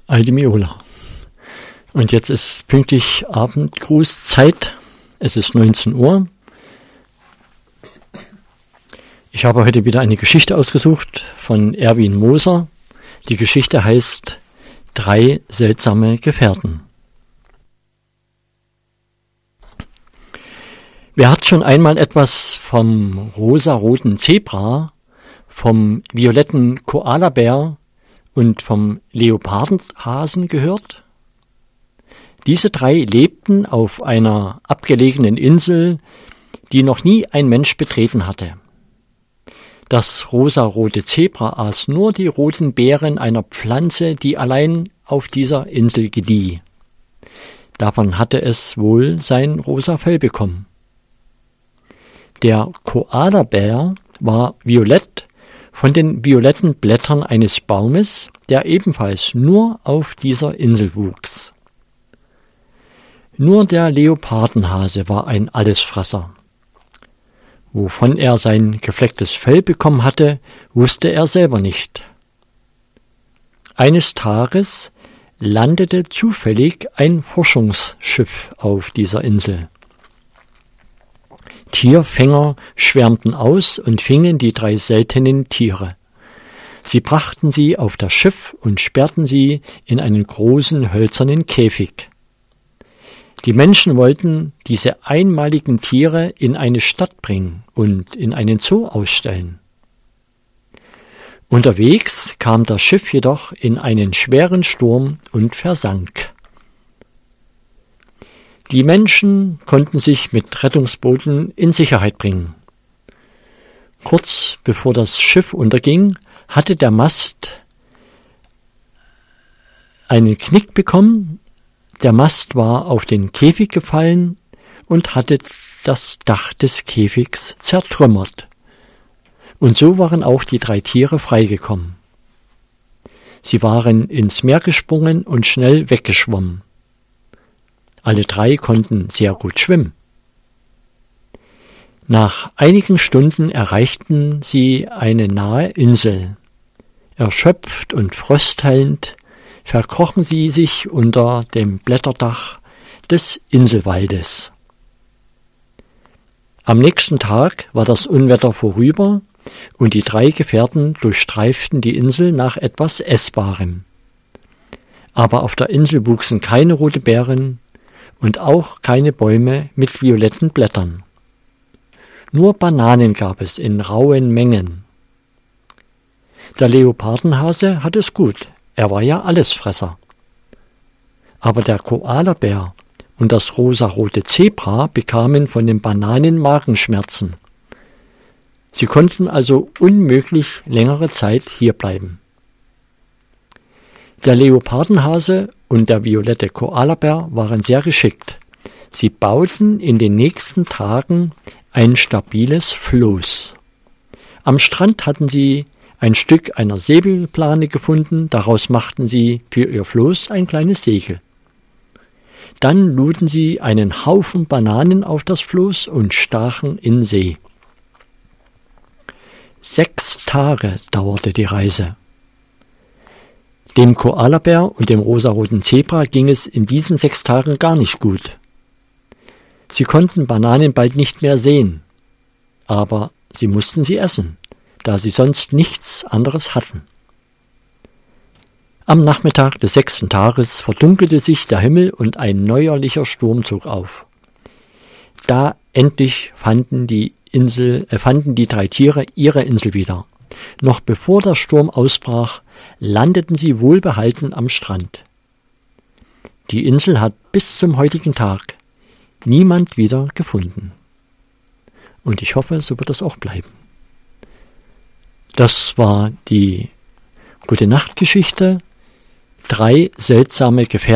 Alte Miola. Und jetzt ist pünktlich Abendgrußzeit. Es ist 19 Uhr. Ich habe heute wieder eine Geschichte ausgesucht von Erwin Moser. Die Geschichte heißt 3 seltsame Gefährten. Wer hat schon einmal etwas vom rosaroten Zebra, vom violetten Koalabär und vom Leopardenhasen gehört? Diese 3 lebten auf einer abgelegenen Insel, die noch nie ein Mensch betreten hatte. Das rosarote Zebra aß nur die roten Beeren einer Pflanze, die allein auf dieser Insel gedieh. Davon hatte es wohl sein rosa Fell bekommen. Der Koalabär war violett von den violetten Blättern eines Baumes, der ebenfalls nur auf dieser Insel wuchs. Nur der Leopardenhase war ein Allesfresser. Wovon er sein geflecktes Fell bekommen hatte, wusste er selber nicht. Eines Tages landete zufällig ein Forschungsschiff auf dieser Insel. Tierfänger schwärmten aus und fingen die 3 seltenen Tiere. Sie brachten sie auf das Schiff und sperrten sie in einen großen hölzernen Käfig. Die Menschen wollten diese einmaligen Tiere in eine Stadt bringen und in einen Zoo ausstellen. Unterwegs kam das Schiff jedoch in einen schweren Sturm und versank. Die Menschen konnten sich mit Rettungsbooten in Sicherheit bringen. Kurz bevor das Schiff unterging, hatte der Mast einen Knick bekommen. Der Mast war auf den Käfig gefallen und hatte das Dach des Käfigs zertrümmert. Und so waren auch die 3 Tiere freigekommen. Sie waren ins Meer gesprungen und schnell weggeschwommen. Alle 3 konnten sehr gut schwimmen. Nach einigen Stunden erreichten sie eine nahe Insel. Erschöpft und fröstelnd verkrochen sie sich unter dem Blätterdach des Inselwaldes. Am nächsten Tag war das Unwetter vorüber und die 3 Gefährten durchstreiften die Insel nach etwas Essbarem. Aber auf der Insel wuchsen keine rote Beeren und auch keine Bäume mit violetten Blättern. Nur Bananen gab es in rauen Mengen. Der Leopardenhase hatte es gut, er war ja Allesfresser. Aber der Koalabär und das rosarote Zebra bekamen von den Bananen Magenschmerzen. Sie konnten also unmöglich längere Zeit hierbleiben. Der Leopardenhase und der violette Koalabär waren sehr geschickt. Sie bauten in den nächsten Tagen ein stabiles Floß. Am Strand hatten sie ein Stück einer Säbelplane gefunden, daraus machten sie für ihr Floß ein kleines Segel. Dann luden sie einen Haufen Bananen auf das Floß und stachen in See. 6 Tage dauerte die Reise. Dem Koalabär und dem rosaroten Zebra ging es in diesen 6 Tagen gar nicht gut. Sie konnten Bananen bald nicht mehr sehen, aber sie mussten sie essen, da sie sonst nichts anderes hatten. Am Nachmittag des 6. Tages verdunkelte sich der Himmel und ein neuerlicher Sturm zog auf. Da endlich fanden die 3 Tiere ihre Insel wieder. Noch bevor der Sturm ausbrach, landeten sie wohlbehalten am Strand. Die Insel hat bis zum heutigen Tag niemand wieder gefunden. Und ich hoffe, so wird es auch bleiben. Das war die Gute-Nacht-Geschichte. 3 seltsame Gefährten.